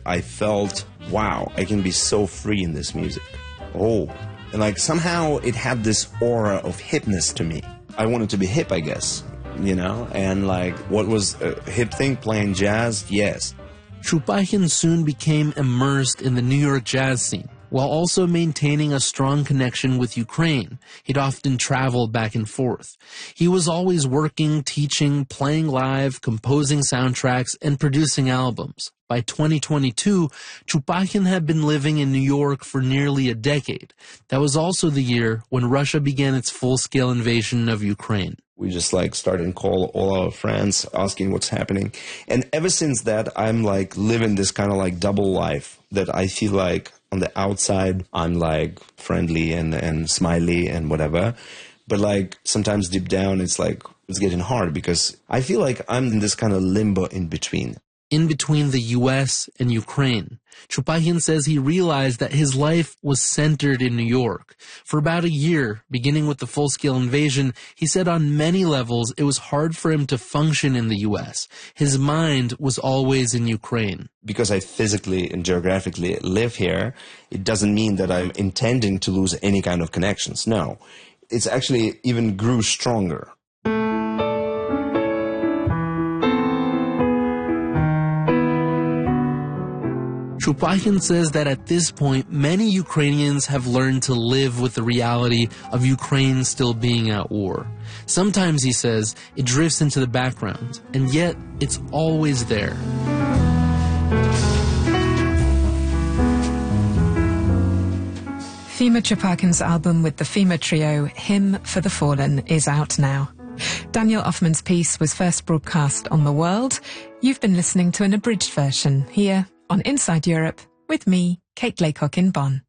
I felt, wow, I can be so free in this music. Oh, and like somehow it had this aura of hipness to me. I wanted to be hip, I guess, you know, and like what was a hip thing, playing jazz? Yes. Chupagin soon became immersed in the New York jazz scene, while also maintaining a strong connection with Ukraine. He'd often travel back and forth. He was always working, teaching, playing live, composing soundtracks, and producing albums. By 2022, Chupagin had been living in New York for nearly a decade. That was also the year when Russia began its full-scale invasion of Ukraine. We just like started and call all our friends asking what's happening. And ever since that, I'm like living this kind of like double life that I feel like on the outside, I'm like friendly and smiley and whatever. But like sometimes deep down, it's like it's getting hard because I feel like I'm in this kind of limbo in between. In between the U.S. and Ukraine, Chupagin says he realized that his life was centered in New York. For about a year, beginning with the full-scale invasion, he said on many levels it was hard for him to function in the U.S. His mind was always in Ukraine. Because I physically and geographically live here, it doesn't mean that I'm intending to lose any kind of connections. No, it's actually even grew stronger. Chupagin says that at this point, many Ukrainians have learned to live with the reality of Ukraine still being at war. Sometimes, he says, it drifts into the background, and yet it's always there. Fima Chupagin's album with the Fima Trio, Hymn for the Fallen, is out now. Daniel Offman's piece was first broadcast on The World. You've been listening to an abridged version here on Inside Europe with me, Kate Laycock in Bonn.